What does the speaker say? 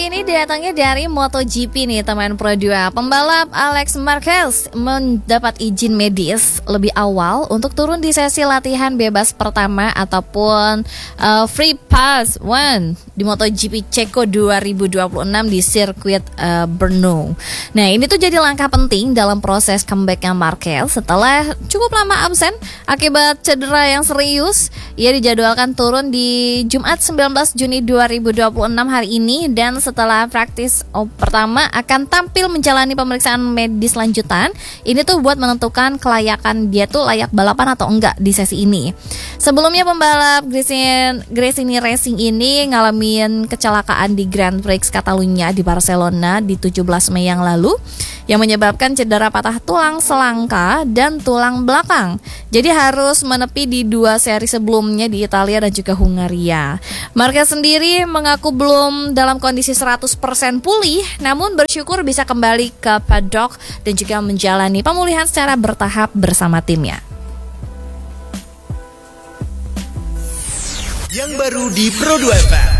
kali ini datangnya dari MotoGP nih teman Pro 2. Pembalap Alex Marquez mendapat izin medis lebih awal untuk turun di sesi latihan bebas pertama ataupun Free Pass 1 di MotoGP Ceko 2026 di sirkuit Brno. Nah, ini tuh jadi langkah penting dalam proses comebacknya Marquez setelah cukup lama absen akibat cedera yang serius. Ia dijadwalkan turun di Jumat 19 Juni 2026 hari ini, dan setelah praktis pertama akan tampil menjalani pemeriksaan medis lanjutan. Ini tuh buat menentukan kelayakan dia tuh layak balapan atau enggak di sesi ini. Sebelumnya pembalap Gresini Racing ini ngalamin kecelakaan di Grand Prix Catalunya di Barcelona di 17 Mei yang lalu yang menyebabkan cedera patah tulang selangka dan tulang belakang. Jadi harus menepi di 2 seri sebelumnya di Italia dan juga Hungaria. Marquez sendiri mengaku belum dalam kondisi 100% pulih, namun bersyukur bisa kembali ke paddock dan juga menjalani pemulihan secara bertahap bersama timnya. Yang baru di Pro 2 FM.